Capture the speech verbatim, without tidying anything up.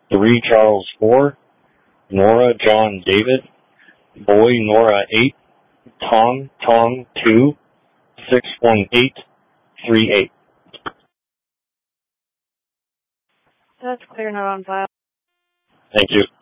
three Charles four, Nora John David, Boy Nora eight, Tong Tong two, six one eight three eight. That's clear, not on file. Thank you.